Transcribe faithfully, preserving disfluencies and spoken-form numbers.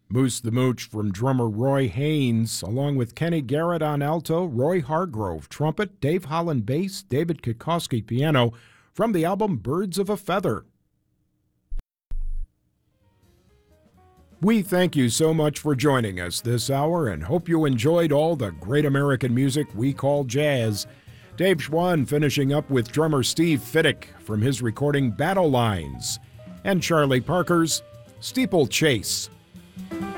Moose the Mooch from drummer Roy Haynes, along with Kenny Garrett on alto, Roy Hargrove trumpet, Dave Holland bass, David Kikoski piano, from the album Birds of a Feather. We thank you so much for joining us this hour and hope you enjoyed all the great American music we call jazz. Dave Schwann finishing up with drummer Steve Fiddick from his recording Battle Lines, and Charlie Parker's Steeplechase.